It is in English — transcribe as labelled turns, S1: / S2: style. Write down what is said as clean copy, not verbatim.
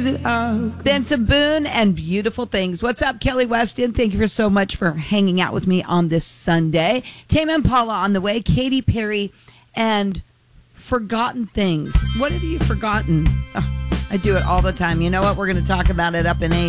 S1: Benson Boone and Beautiful Things. What's up, Kelly Weston? Thank you so much for hanging out with me on this Sunday. Tame Impala on the way. Katy Perry and Forgotten Things. What have you forgotten? Oh, I do it all the time. You know what? We're going to talk about it up in 8.